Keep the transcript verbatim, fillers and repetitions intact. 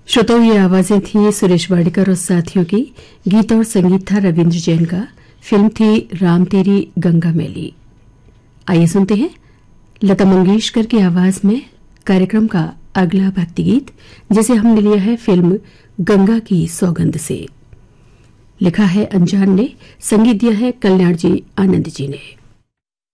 श्रोताओं, ये आवाजें थी सुरेश वाडेकर और साथियों की। गीत और संगीत था रविंद्र जैन का। फिल्म थी राम तेरी गंगा मैली। आइए सुनते हैं लता मंगेशकर की आवाज में कार्यक्रम का अगला भक्ति गीत, जिसे हमने लिया है फिल्म गंगा की सौगंध से। लिखा है अनजान ने, संगीत दिया है कल्याण जी आनंद जी ने।